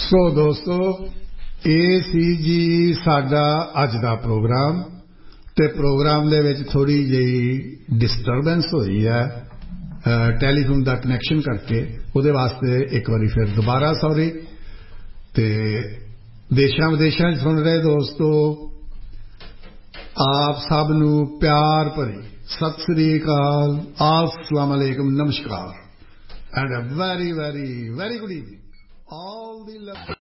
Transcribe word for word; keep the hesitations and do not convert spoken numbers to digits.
ਸੋ ਦੋਸਤੋ, ਇਹ ਸੀ ਜੀ ਸਾਡਾ ਅੱਜ ਦਾ ਪ੍ਰੋਗਰਾਮ ਤੇ ਪ੍ਰੋਗਰਾਮ ਦੇ ਵਿੱਚ ਥੋੜੀ ਜਿਹੀ ਡਿਸਟਰਬੈਂਸ ਹੋਈ ਹੈ ਟੈਲੀਫੋਨ ਦਾ ਕਨੈਕਸ਼ਨ ਕਰਕੇ। ਉਹਦੇ ਵਾਸਤੇ ਇੱਕ ਵਾਰੀ ਫਿਰ ਦੁਬਾਰਾ ਸੌਰੀ। ਤੇ ਦੇਸ਼ਾਂ ਵਿਦੇਸ਼ਾਂ 'ਚ ਸੁਣ ਰਹੇ ਦੋਸਤੋ, ਆਪ ਸਭ ਨੂੰ ਪਿਆਰ ਭਰੀ ਸਤਿ ਸ੍ਰੀ ਅਕਾਲ, अस्सलाम वालेकुम, नमस्कार and a very very very good evening all the love.